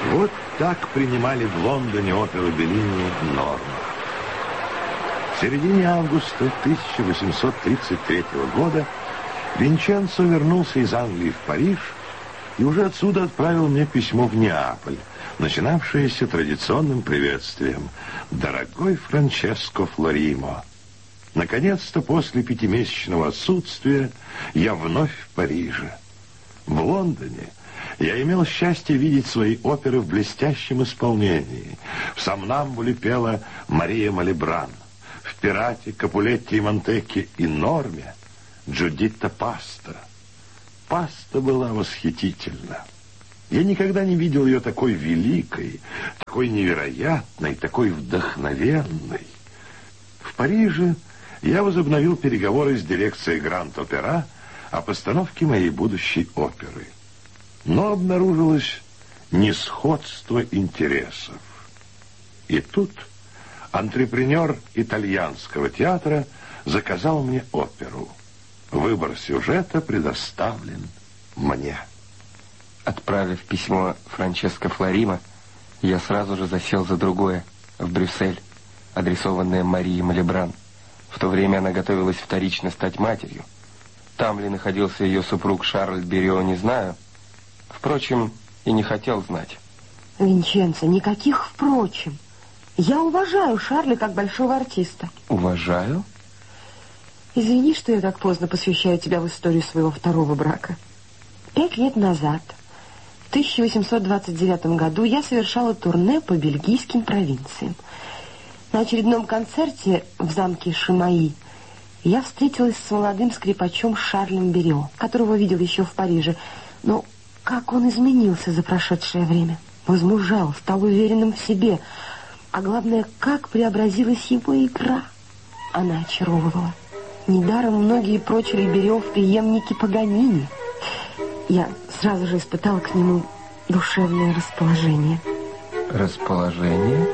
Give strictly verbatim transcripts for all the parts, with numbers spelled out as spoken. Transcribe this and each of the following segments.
Вот так принимали в Лондоне оперу Беллини «Норма». В середине августа тысяча восемьсот тридцать третьего года Винченцо вернулся из Англии в Париж и уже отсюда отправил мне письмо в Неаполь, начинавшееся традиционным приветствием: «Дорогой Франческо Флоримо, наконец-то после пятимесячного отсутствия я вновь в Париже. В Лондоне я имел счастье видеть свои оперы в блестящем исполнении. В «Сомнамбуле» пела Мария Малибран, в «Пирате», Капулетти и Монтекки и «Норме» Джудитта Паста. Паста была восхитительна. Я никогда не видел ее такой великой, такой невероятной, такой вдохновенной. В Париже я возобновил переговоры с дирекцией Гранд-Опера о постановке моей будущей оперы. Но обнаружилось несходство интересов. И тут антрепренер итальянского театра заказал мне оперу. Выбор сюжета предоставлен мне. Отправив письмо Франческо Флоримо, я сразу же засел за другое, в Брюссель, адресованное Марии Малибран. В то время она готовилась вторично стать матерью. Там ли находился ее супруг Шарль Берио, не знаю. Впрочем, и не хотел знать. Винченцо, никаких «впрочем». Я уважаю Шарля как большого артиста. Уважаю? Извини, что я так поздно посвящаю тебя в историю своего второго брака. Пять лет назад, в тысяча восемьсот двадцать девятом году, я совершала турне по бельгийским провинциям. На очередном концерте в замке Шимаи я встретилась с молодым скрипачом Шарлем Берио, которого видел еще в Париже. Но как он изменился за прошедшее время. Возмужал, стал уверенным в себе. А главное, как преобразилась его игра. Она очаровывала. Недаром многие прочили Берио в преемнике Паганини. Я сразу же испытала к нему душевное расположение. Расположение?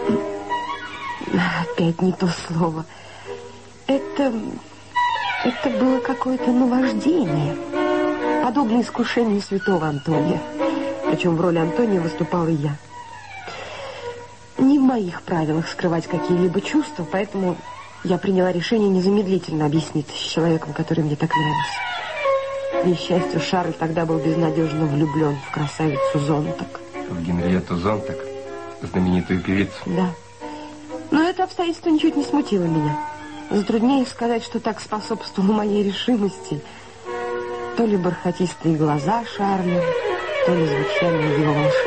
Опять не то слово. Это... это было какое-то наваждение, подобное искушению святого Антония. Причем в роли Антония выступала я. Не в моих правилах скрывать какие-либо чувства, поэтому я приняла решение незамедлительно объясниться с человеком, который мне так нравился. К несчастью, Шарль тогда был безнадежно влюблен в красавицу Зонтак. В Генриетту Зонтак, знаменитую певицу? Да. Но это обстоятельство ничуть не смутило меня. Затруднее сказать, что так способствовало моей решимости. То ли бархатистые глаза Шарля, то ли звучание его волшебных